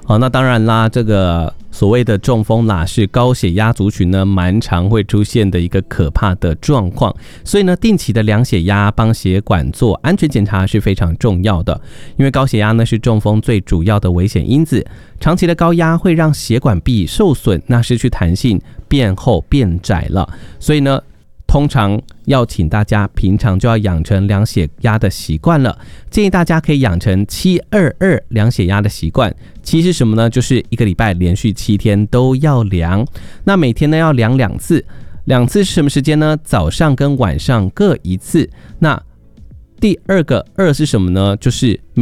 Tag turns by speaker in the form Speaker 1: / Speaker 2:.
Speaker 1: 好，那当然啦，这个所谓的中风啦，是高血压族群呢蛮常会出现的一个可怕的状况，所以呢，定期的量血压、帮血管做安全检查是非常重要的。因为高血压呢是中风最主要的危险因子，长期的高压会让血管壁受损，那失去弹性，变厚变窄了，所以呢，通常要请大家平常就要养成量血压的习惯了，建议大家可以养成722量血压的习惯。7是什么呢？就是一个礼拜连续7天都要量，那每天呢要量2次，2次是什么时间呢？早上跟晚上各1次。那第二个2是什么呢？就是